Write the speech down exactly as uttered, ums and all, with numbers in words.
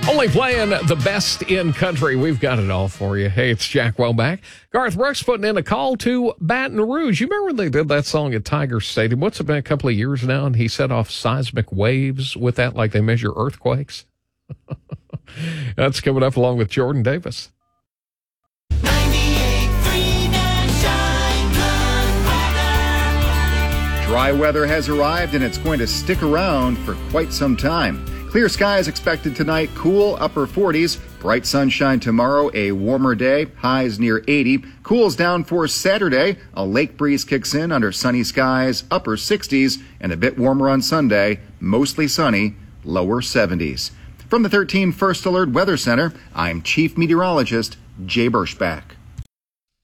Only playing the best in country. We've got it all for you. Hey, it's Jack Welbeck. Garth Brooks putting in a call to Baton Rouge. You remember when they did that song at Tiger Stadium? What's it been, a couple of years now? And he set off seismic waves with that like they measure earthquakes. That's coming up along with Jordan Davis. Dry weather has arrived and it's going to stick around for quite some time. Clear skies expected tonight, cool upper forties, bright sunshine tomorrow, a warmer day, highs near eighty. Cools down for Saturday, a lake breeze kicks in under sunny skies, upper sixties, and a bit warmer on Sunday, mostly sunny, lower seventies. From the thirteen First Alert Weather Center, I'm Chief Meteorologist Jay Berschbach.